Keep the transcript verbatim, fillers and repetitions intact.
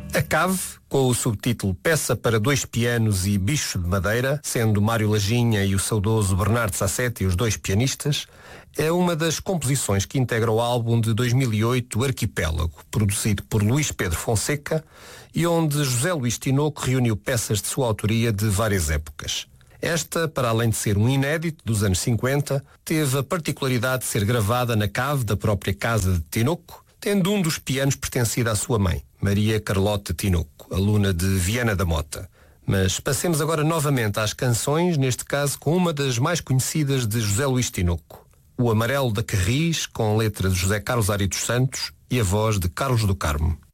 A Cave, com o subtítulo Peça para dois pianos e bicho de madeira, sendo Mário Lajinha e o saudoso Bernardo Sassetti os dois pianistas, é uma das composições que integra o álbum de dois mil e oito Arquipélago, produzido por Luís Pedro Fonseca e onde José Luís Tinoco reuniu peças de sua autoria de várias épocas. Esta, para além de ser um inédito dos anos cinquenta, teve a particularidade de ser gravada na cave da própria casa de Tinoco, tendo um dos pianos pertencido à sua mãe, Maria Carlota Tinoco, aluna de Viana da Mota. Mas passemos agora novamente às canções, neste caso com uma das mais conhecidas de José Luís Tinoco, O Amarelo da Carris, com letra de José Carlos Ari dos Santos e a voz de Carlos do Carmo.